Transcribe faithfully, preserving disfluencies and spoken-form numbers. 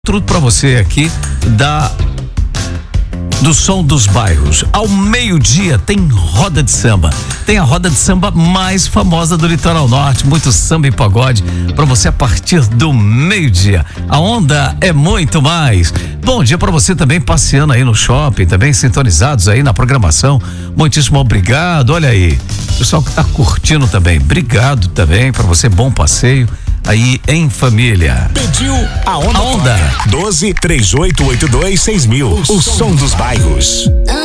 Tudo para você aqui da do Som dos Bairros. Ao meio-dia tem roda de samba. Tem a roda de samba mais famosa do Litoral Norte, muito samba e pagode para você a partir do meio-dia. A onda é muito mais. Bom dia para você também passeando aí no shopping, também sintonizados aí na programação. Muitíssimo obrigado. Olha aí, pessoal que tá curtindo também. Obrigado também para você, bom passeio aí em família. Pediu a onda. A onda. doze, três oito oito dois, seis mil. O som dos bairros.